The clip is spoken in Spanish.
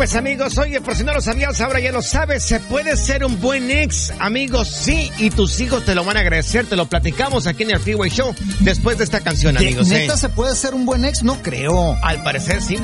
pues amigos, oye, por si no lo sabías, ahora ya lo sabes, se puede ser un buen ex, amigos, sí, y tus hijos te lo van a agradecer, te lo platicamos aquí en el Freeway Show, después de esta canción, amigos. ¿Neta se puede ser un buen ex? No creo. Al parecer sí.